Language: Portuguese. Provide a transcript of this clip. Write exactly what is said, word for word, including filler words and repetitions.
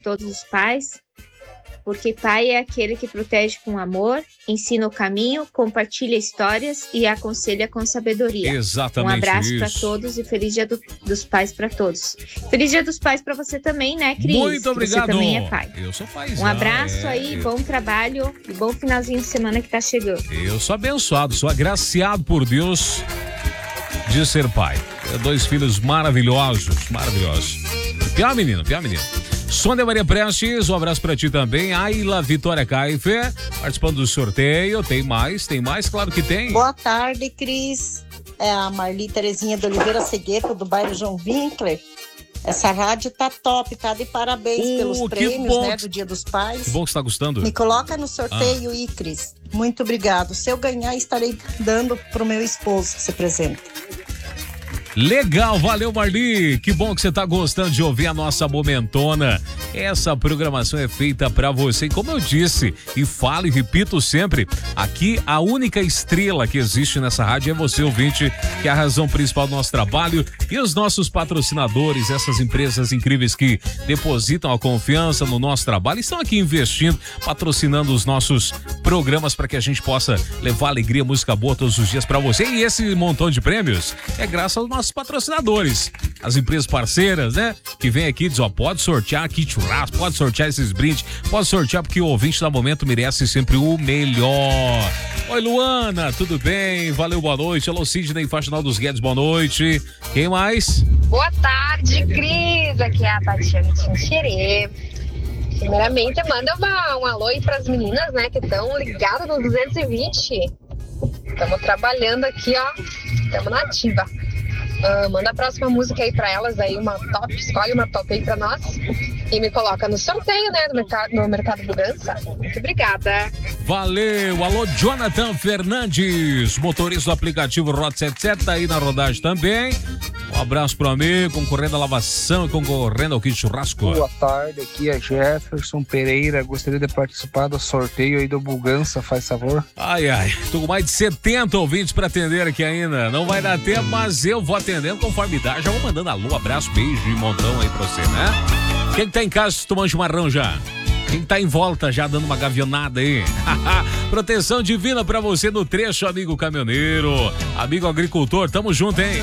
todos os pais, porque pai é aquele que protege com amor, ensina o caminho, compartilha histórias e aconselha com sabedoria. Exatamente. Um abraço para isso. todos e feliz Dia do, dos Pais para todos. Feliz Dia dos Pais para você também, né, Cris? Muito obrigado. Você também é pai. Eu sou paizão. Um abraço é, aí, eu... bom trabalho e bom finalzinho de semana que tá chegando. Eu sou abençoado, sou agraciado por Deus de ser pai. Tenho dois filhos maravilhosos, maravilhosos. Pior menino, pior menino. Sônia Maria Prestes, um abraço pra ti também. Ayla Vitória Caife, participando do sorteio. Tem mais, tem mais, claro que tem. Boa tarde, Cris. É a Marli Terezinha de Oliveira Segueto, do bairro João Winkler. Essa rádio tá top, tá de parabéns Uh, pelos que prêmios, bom né, que- do Dia dos Pais. Que bom que você tá gostando. Me coloca no sorteio, ah. Cris. Muito obrigado. Se eu ganhar, estarei dando pro meu esposo esse presente. Legal, valeu Marli, que bom que você tá gostando de ouvir a nossa momentona. Essa programação é feita pra você e como eu disse e falo e repito sempre, aqui a única estrela que existe nessa rádio é você ouvinte, que é a razão principal do nosso trabalho e os nossos patrocinadores, essas empresas incríveis que depositam a confiança no nosso trabalho, estão aqui investindo, patrocinando os nossos programas para que a gente possa levar alegria, música boa todos os dias pra você e esse montão de prêmios é graças aos nossos patrocinadores, as empresas parceiras, né? Que vem aqui e diz, ó, pode sortear aqui churrasco, pode sortear esses brindes, pode sortear porque o ouvinte da Momento merece sempre o melhor. Oi, Luana, tudo bem? Valeu, boa noite. Alô, Sidney, Faxinal dos Guedes, boa noite. Quem mais? Boa tarde, Cris. Aqui é a Tatiana Tincherê. Primeiramente, manda uma, um alô aí pras meninas, né, que estão ligadas no duzentos e vinte. Estamos trabalhando aqui, ó. Estamos na ativa. Uh, manda a próxima música aí pra elas, aí uma top, escolhe uma top aí pra nós e me coloca no sorteio, né, no mercado, no mercado Bugança. Muito obrigada. Valeu, alô Jonathan Fernandes, motorista do aplicativo Rota setenta e sete, tá aí na rodagem também. Um abraço pro amigo, concorrendo à lavação e concorrendo ao kit churrasco. Boa tarde, aqui é Jefferson Pereira, gostaria de participar do sorteio aí do Bugança, faz favor. Ai, ai, tô com mais de setenta ouvintes pra atender aqui ainda, não vai dar tempo, mas eu vou atendendo conforme dá, já vou mandando alô, abraço, beijo e montão aí pra você, né? Quem que tá em casa tomando chimarrão já? Quem tá em volta já dando uma gavionada aí? Proteção divina pra você no trecho, amigo caminhoneiro, amigo agricultor, tamo junto, hein?